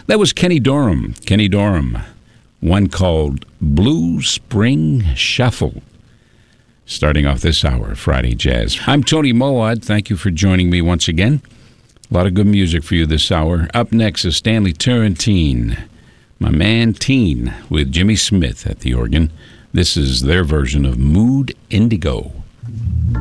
That was Kenny Dorham. Kenny Dorham. One called Blue Spring Shuffle. Starting off this hour of Friday Jazz. I'm Tony Mowat. Thank you for joining me once again. A lot of good music for you this hour. Up next is Stanley Turrentine. My man Teen with Jimmy Smith at the organ. This is their version of Mood Indigo.